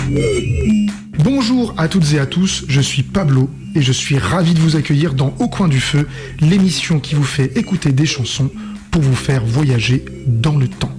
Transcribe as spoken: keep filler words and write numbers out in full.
Bonjour à toutes et à tous, je suis Pablo et je suis ravi de vous accueillir dans Au coin du feu, l'émission qui vous fait écouter des chansons pour vous faire voyager dans le temps.